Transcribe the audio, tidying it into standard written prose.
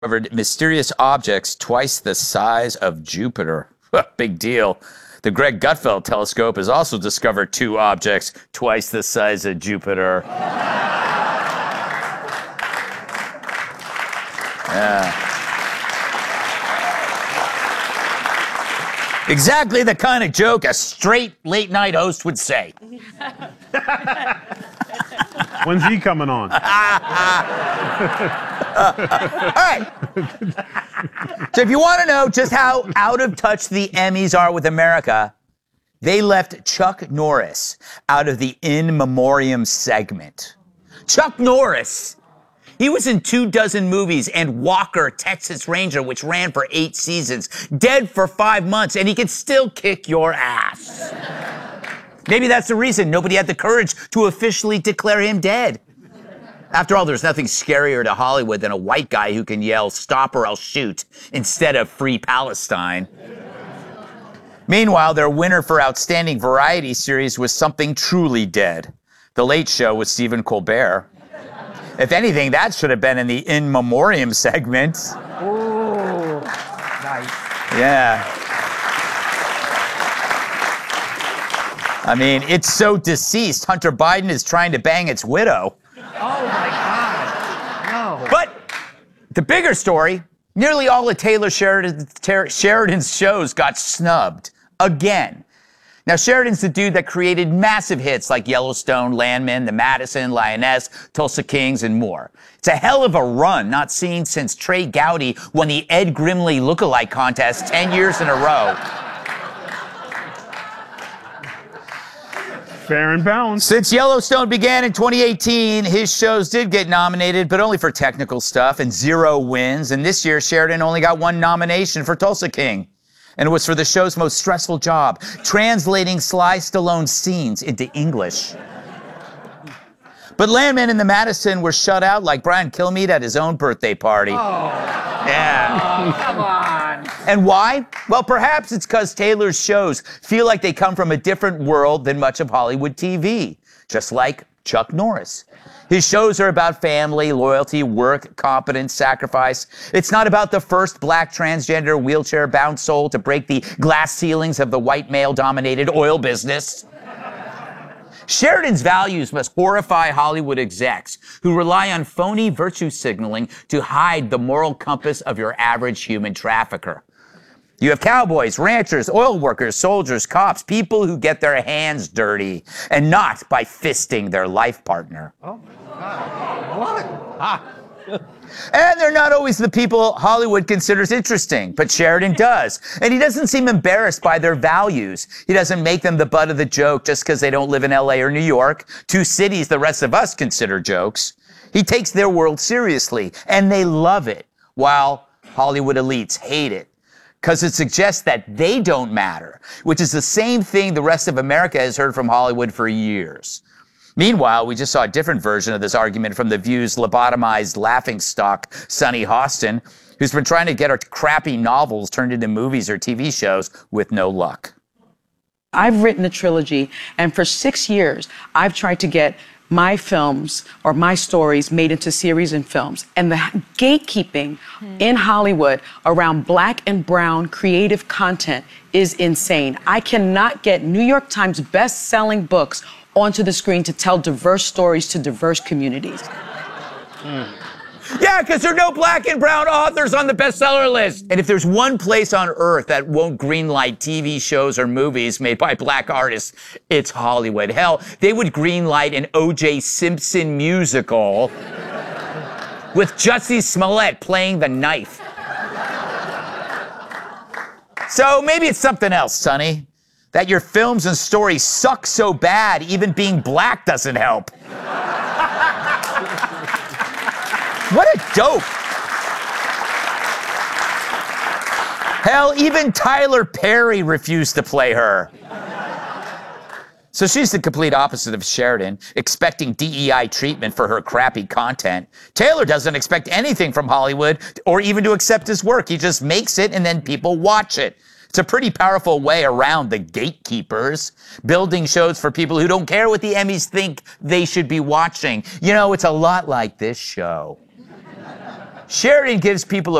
discovered mysterious objects twice the size of Jupiter. Big deal. The Greg Gutfeld telescope has also discovered two objects twice the size of Jupiter. Yeah. Exactly the kind of joke a straight late-night host would say. When's he coming on? All right. So if you want to know just how out of touch the Emmys are with America, they left Chuck Norris out of the In Memoriam segment. Chuck Norris. He was in 24 movies and Walker, Texas Ranger, which ran for 8 seasons, dead for 5 months, and he could still kick your ass. Maybe that's the reason nobody had the courage to officially declare him dead. After all, there's nothing scarier to Hollywood than a white guy who can yell, "Stop or I'll shoot," instead of "Free Palestine." Meanwhile, their winner for Outstanding Variety Series was something truly dead. The Late Show with Stephen Colbert. If anything, that should have been in the In Memoriam segment. Ooh, nice. Yeah. I mean, it's so deceased. Hunter Biden is trying to bang its widow. Oh, my God. No. But the bigger story, nearly all of Taylor Sheridan's shows got snubbed. Again. Now, Sheridan's the dude that created massive hits like Yellowstone, Landman, The Madison, Lioness, Tulsa Kings, and more. It's a hell of a run not seen since Trey Gowdy won the Ed Grimley lookalike contest 10 years in a row. Fair and balanced. Since Yellowstone began in 2018, his shows did get nominated, but only for technical stuff and 0 wins. And this year, Sheridan only got 1 nomination for Tulsa King. And it was for the show's most stressful job, translating Sly Stallone's scenes into English. But Landman and The Madison were shut out like Brian Kilmeade at his own birthday party. Oh. Yeah. Oh, come on. And why? Well, perhaps it's because Taylor's shows feel like they come from a different world than much of Hollywood TV, just like Chuck Norris. His shows are about family, loyalty, work, competence, sacrifice. It's not about the first black transgender wheelchair-bound soul to break the glass ceilings of the white male-dominated oil business. Sheridan's values must horrify Hollywood execs who rely on phony virtue signaling to hide the moral compass of your average human trafficker. You have cowboys, ranchers, oil workers, soldiers, cops, people who get their hands dirty, and not by fisting their life partner. Oh, my God. What? Ah. And they're not always the people Hollywood considers interesting, but Sheridan does. And he doesn't seem embarrassed by their values. He doesn't make them the butt of the joke just because they don't live in LA or New York, 2 cities the rest of us consider jokes. He takes their world seriously, and they love it, while Hollywood elites hate it. Because it suggests that they don't matter, which is the same thing the rest of America has heard from Hollywood for years. Meanwhile, we just saw a different version of this argument from The View's lobotomized laughingstock, Sunny Hostin, who's been trying to get her crappy novels turned into movies or TV shows with no luck. I've written a trilogy, and for 6 years, I've tried to get my films or my stories made into series and films. And the gatekeeping in Hollywood around black and brown creative content is insane. I cannot get New York Times best-selling books onto the screen to tell diverse stories to diverse communities. Yeah, because there are no black and brown authors on the bestseller list. And if there's one place on earth that won't greenlight TV shows or movies made by black artists, it's Hollywood. Hell, they would greenlight an O.J. Simpson musical with Jussie Smollett playing the knife. So maybe it's something else, Sonny. That your films and stories suck so bad, even being black doesn't help. What a dope. Hell, even Tyler Perry refused to play her. So she's the complete opposite of Sheridan, expecting DEI treatment for her crappy content. Taylor doesn't expect anything from Hollywood or even to accept his work. He just makes it and then people watch it. It's a pretty powerful way around the gatekeepers, building shows for people who don't care what the Emmys think they should be watching. You know, it's a lot like this show. Sheridan gives people